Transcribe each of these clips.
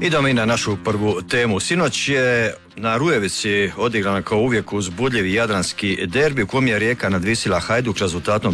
Idemo i na našu prvu temu. Sinoć je na Rujevici odigrano kao uvijek uzbudljivi jadranski derbi u kom je Rijeka nadvisila Hajduk rezultatom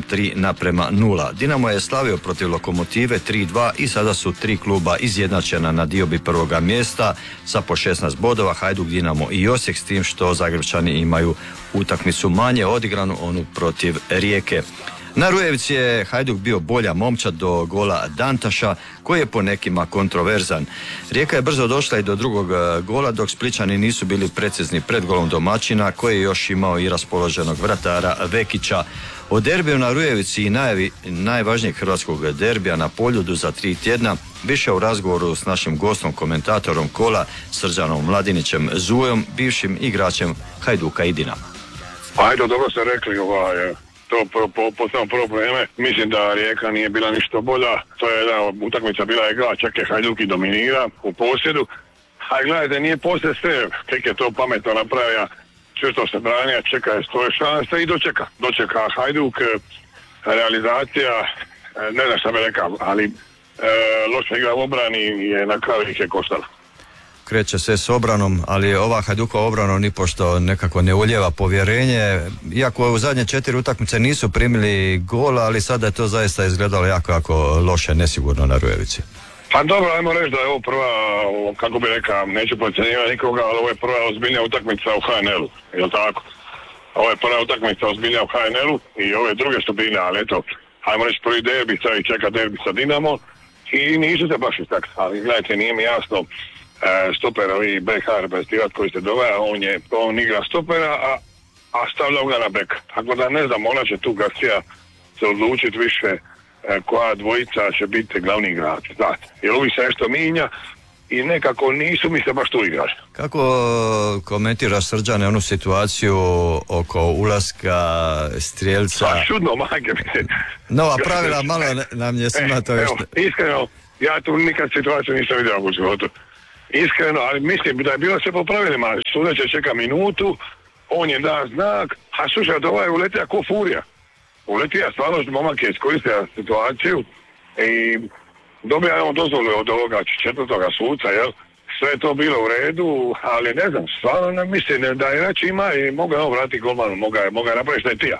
3:0. Dinamo je slavio protiv Lokomotive 3:2 i sada su tri kluba izjednačena na diobi prvoga mjesta sa po 16 bodova, Hajduk, Dinamo i Osijek, s tim što Zagrepčani imaju utakmicu manje odigranu, onu protiv Rijeke. Na Rujevici je Hajduk bio bolja momčad do gola Dantaša, koji je po nekima kontroverzan. Rijeka je brzo došla i do drugog gola, dok Splićani nisu bili precizni pred golom domaćina, koji je još imao i raspoloženog vratara Vekića. O derbiju na Rujevici i najavi najvažnijeg hrvatskog derbija na Poljudu za 3 tjedna više u razgovoru s našim gostom, komentatorom kola Srđanom Mladinićem Zujom, bivšim igračem Hajduka i Dinama. Ajde, dobro ste rekli, to postavljamo prvo probleme. Mislim da Rijeka nije bila ništa bolja. To je jedna utakmica bila igra, čak je Hajduk i dominira u posjedu. A gledajte, nije poslije sve. Tek je to pametno napravio. Čvrsto se branija, čeka je svoje šanse i dočeka Hajduk. Realizacija, ne znam šta bi rekao, ali loša igra u obrani je na kraju ih je koštala. Kreće se s obranom, ali ova Hajdukova obrana nipošto nekako ne ulijeva povjerenje, iako u zadnje 4 utakmice nisu primili gola, ali sada je to zaista izgledalo jako loše, nesigurno na Rujevici. Pa dobro, ajmo reći da je ovo prva, kako bi rekao, neću podcjenjivati nikoga, ali ovo je prva ozbiljnija utakmica u HNL-u, je li tako? Ovo je prva utakmica ozbiljnija u HNL-u i ove druge su bile, ali eto, ajmo reći prvi derbi, sad i čeka derbi sa Dinamo i nisu se baš istakli, ali gledajte, nije mi jasno. Stoperovi BH Bestivat koji se dovaja, on igra stopera, a stavlja ga na bek. Tako da ne znam, ona će tu Garcia se odlučiti više koja dvojica će biti glavni igrač. Jer ovi se nešto minja i nekako nisu mi se baš tu igrači. Kako komentiraš, Srđane, onu situaciju oko ulaska strijelca? Pa čudno, majke mi. Nova pravila, malo nam je svima to još... Iskreno, ja tu nikad situaciju nisam vidio u životu. Iskreno, ali mislim da je bilo sve po pravilima. Sudac će čeka minutu, on je da znak, a slušaj, da ovaj uletija ko furija. Uletija stvarno, momak je iskoristio situaciju i dobija on dozvolu od ovoga četvrtoga suca, jel? Sve je to bilo u redu, ali ne znam, stvarno ne mislim da je inače ima i moga je on vratiti golmanu, moga je napraviti šta je tija.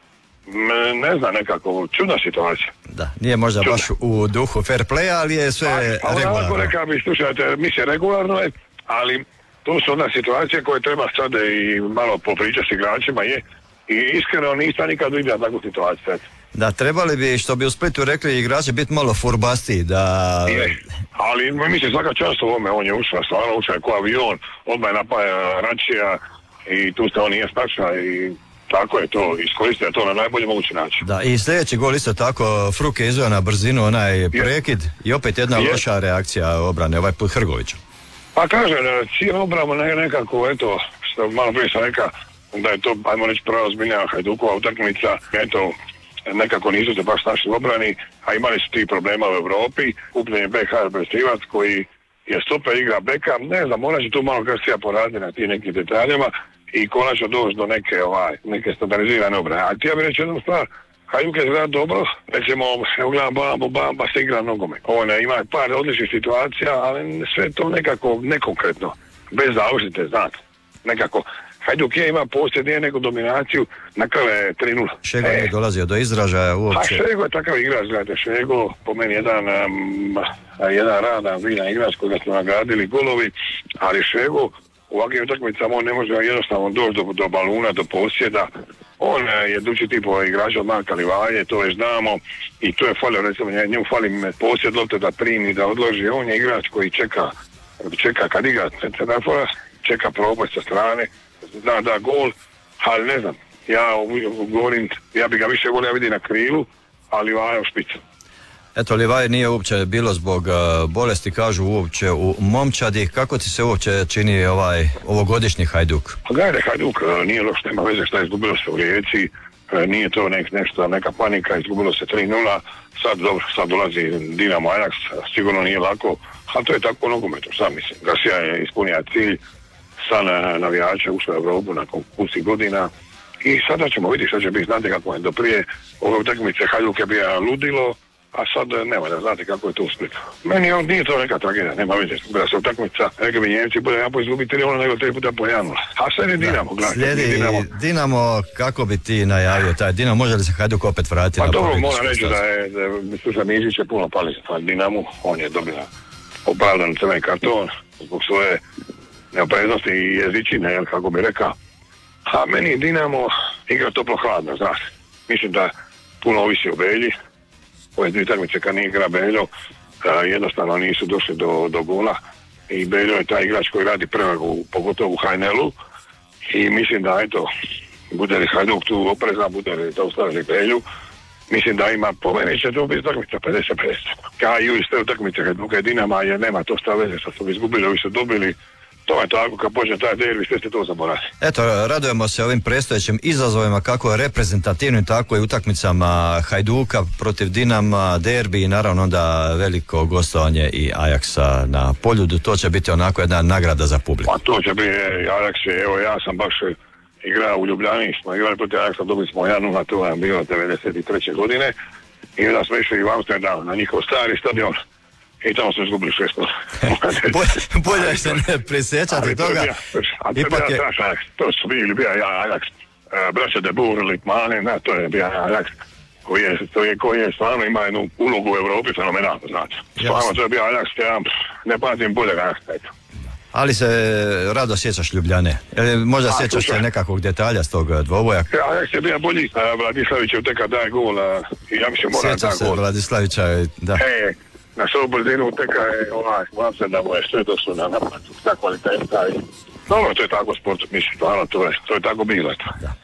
Ne znam, nekako čudna situacija. Da, nije možda čudna. Baš u duhu fair playa, ali je sve regularno. Onako rekao bi, slušajte, mislim regularno je, ali to su onda situacije koje treba sad i malo popričati s igračima je. I iskreno nisam nikad vidio takvu situaciju. Da, trebali bi, što bi u Splitu rekli, igrači biti malo furbastiji, da... Je, ali mislim svaka čast u ovome, on je ušao, stvarno ušao je ko avion, odmah je napaja Račija i tu se on nije staša i tako je to, iskoristio to na najbolji mogući način. Da, i sljedeći gol isto tako, Fruk je izveo na brzinu onaj prekid i opet jedna loša reakcija obrane, ovaj put Hrgovića. Pa kažem, cijelo obramo nekako, eto, što malo prije sam rekao, da je to, ajmo reći, prva ozbiljnija Hajdukova utakmica, eto, nekako nisu se baš našli u obrani, a imali su ti problema u Europi, kupljen je BH Brestivac koji je stoper igra beka, ne znam, ona će tu malo Garcia poraditi na tim nekim detaljima i konačno doći do neke standardizirane obrane. A ti ja bih reći jednu stvar, Hajduk je zgrad dobro, recimo, evo gledam Bamba se igra nogomet. Ima par odličnih situacija, ali sve to nekako nekonkretno, bez završite, znate, nekako. Hajduk ima poslije, nije neku dominaciju, na kraju je 3:0. Šego je dolazio do izražaja uopće. A Šego je takav igrač, gledajte, Šego, po meni jedan radan, vidan igrač koga smo nagradili golovi, ali Šego u ovakvim utakmicama on ne može jednostavno doći do baluna, do posjeda. On je dući tip igrača od Marka Livaje, to već znamo, i to je falio, recimo, njemu fali posjed lopte da primi, da odloži. On je igrač koji čeka kad igra centrafora, čeka proboj sa strane, da gol, ali ne znam, ja govorim, ja bi ga više volio vidjeti na krilu, ali Livaja u špicu. Eto, Livaje nije uopće bilo zbog bolesti, kažu uopće u momčadi. Kako ti se uopće čini ovogodišnji Hajduk? Pa gledaj, Hajduk nije loš, nema veze šta je izgubilo se u Rijeci, nije to neka panika, izgubilo se 3:0, sad dolazi Dinamo Ajax, sigurno nije lako, ali to je tako u nogometu, sam mislim. Garcia je ispunio cilj, san navijača ušao u Europu nakon pustih godina i sada ćemo vidjeti što će biti, znate kako je do prije ove utakmice Hajduk je bio ludilo, a sad nema da znate kako je to u Splitu. Meni nije to neka tragedija, nema veze, da se utakmica, neka bi Njemci bude jedan po izgubiti 3-0 nego 3 puta po 1-0. A sad je Dinamo, gledajte. Slijedi Dinamo, kako bi ti najavio taj Dinamo, može li se Hajduk opet vratiti pa na dobro, pobjedičku moram reći stazu? da je Sluša Mizić je puno pali za Dinamo, on je dobio opravdan crveni karton zbog svoje neopreznosti i jezičine, jel, kako bi rekao. A meni Dinamo igra toplo-hladno, znaš. Mislim da puno ovisi o Belji. Ove dvije utakmice kad nije igra Beljo, jednostavno nisu došli do gola. I Beljo je taj igrač koji radi prevagu, pogotovo u HNL-u. I mislim da, eto, bude li Hajduk tu oprezan, bude li to ustavili Belju, mislim da ima, po meni će to biti utakmica 50-50. Kao i iste utakmice Hajduka i Dinama, jer nema to šta veze, sad su izgubili, ovi su dobili. To je tako, kad počne taj derbi, sve ste to zaboravili. Eto, radujemo se ovim predstojećim izazovima, kako je reprezentativnim, tako i utakmicama Hajduka protiv Dinama, derbi i naravno onda veliko gostovanje i Ajaksa na Poljudu. To će biti onako jedna nagrada za publiku. Pa to će biti Ajaks, evo ja sam baš igrao u Ljubljani, smo igrali protiv Ajaksa, dobili smo 1-0, to je bilo 93. godine i onda smo išli u Amsterdam na njihov stari stadion. I tamo smo izgubili 6-0. Bolje se ne prisjećati toga. Ipak je... To su bili Ajax, braća de Boer, Litmane, to je bio Ajax koji je stvarno ima jednu ulogu u Europi fenomenalno, znači. Stvarno to je bio Ajax, ja ne pamtim bolje Ajax. Ali se rado sjećaš Ljubljane. Možda sjećaš se nekakvog detalja s tog dvoboja. Ajax je bio bolji. Vladislavić je teka daje gol i ja mislim mora da gol. Sjećam se Vladislavića, da. Na svoju brzinu teka je vam da mu je sve došlo na naplatu, ta kvaliteta i... Dobro, to je tako sport, mislim, stvarno, to je tako bilo. Da.